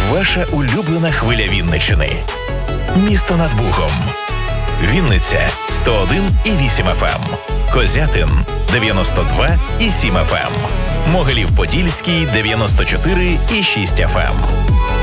Ваша улюблена хвиля Вінниччини. Місто над Бухом. Вінниця 101,8 FM. Козятин 92,7 FM. Могилів-Подільський 94,6 FM.